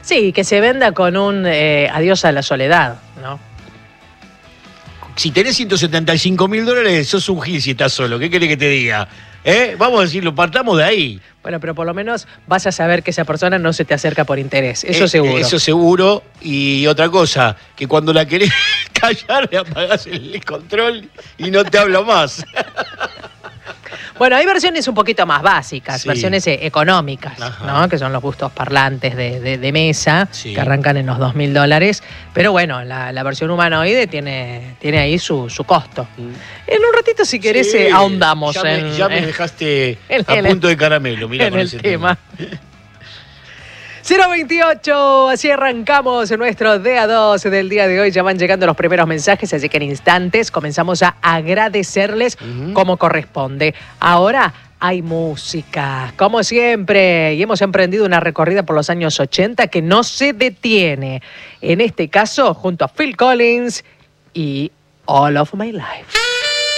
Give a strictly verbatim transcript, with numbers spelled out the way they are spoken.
Sí, que se venda con un eh, adiós a la soledad, ¿no? Si tenés ciento setenta y cinco mil dólares, sos un gil si estás solo. ¿Qué querés que te diga? ¿Eh? Vamos a decirlo, partamos de ahí. Bueno, pero por lo menos vas a saber que esa persona no se te acerca por interés. Eso eh, seguro. Eso seguro. Y otra cosa, que cuando la querés callar, le apagás el control y no te hablo más. Bueno, hay versiones un poquito más básicas, Sí. versiones eh, económicas, Ajá. ¿no? Que son los bustos parlantes de, de, de mesa, Sí. que arrancan en los dos mil dólares. Pero bueno, la, la versión humanoide tiene, tiene ahí su, su costo. Mm. En un ratito, si querés, Sí, eh, ahondamos ya me, en, ya me en- dejaste en a el- punto de caramelo, mirá en con el ese tema. tema. cero veintiocho, así arrancamos nuestro D A dos del día de hoy. Ya van llegando los primeros mensajes, así que en instantes comenzamos a agradecerles Ujú. como corresponde. Ahora hay música, como siempre, y hemos emprendido una recorrida por los años ochenta que no se detiene. En este caso, junto a Phil Collins y All of My Life.